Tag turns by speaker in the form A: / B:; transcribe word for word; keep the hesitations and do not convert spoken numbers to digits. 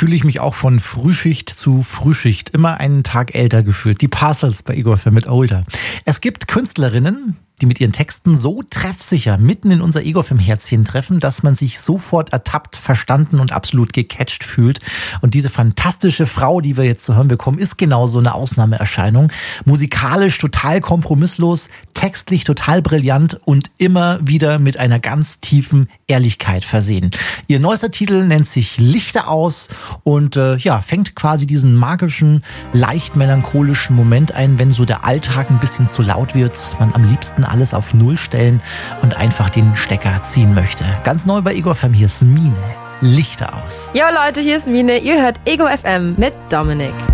A: fühle ich mich auch von Frühschicht zu Frühschicht immer einen Tag älter gefühlt. Die Parcels bei Ego F M mit Older. Es gibt Künstlerinnen, die mit ihren Texten so treffsicher mitten in unser Ego F M-Herzchen treffen, dass man sich sofort ertappt, verstanden und absolut gecatcht fühlt. Und diese fantastische Frau, die wir jetzt zu hören bekommen, ist genau so eine Ausnahmeerscheinung. Musikalisch total kompromisslos, textlich total brillant und immer wieder mit einer ganz tiefen Ehrlichkeit versehen. Ihr neuester Titel nennt sich Lichter aus und äh, ja, fängt quasi diesen magischen, leicht melancholischen Moment ein, wenn so der Alltag ein bisschen zu laut wird, man am liebsten alles auf Null stellen und einfach den Stecker ziehen möchte. Ganz neu bei Ego F M, hier ist Mine. Lichter aus.
B: Jo Leute, hier ist Mine. Ihr hört Ego F M mit Dominik.